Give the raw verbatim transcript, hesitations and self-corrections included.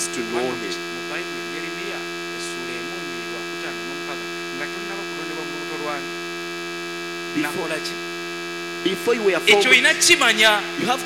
us to know him. Before, before you were formed, you have